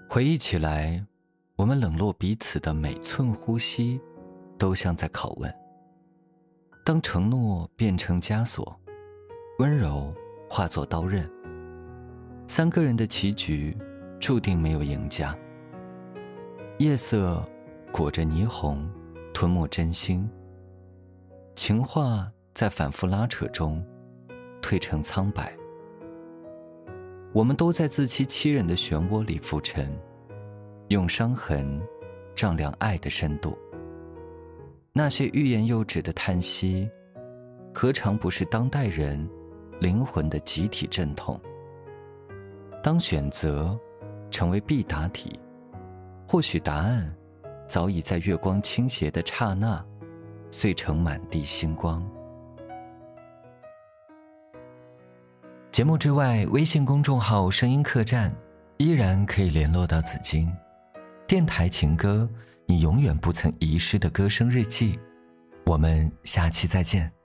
回忆起来，我们冷落彼此的每寸呼吸，都像在拷问。当承诺变成枷锁，温柔化作刀刃，三个人的棋局注定没有赢家。夜色裹着霓虹，吞没真心，情话在反复拉扯中褪成苍白。我们都在自欺欺人的漩涡里浮沉，用伤痕丈量爱的深度。那些欲言又止的叹息，何尝不是当代人灵魂的集体阵痛？当选择成为必答题，或许答案早已在月光倾斜的刹那碎成满地星光。节目之外，微信公众号声音客栈依然可以联络到紫金。电台情歌，你永远不曾遗失的歌声日记。我们下期再见。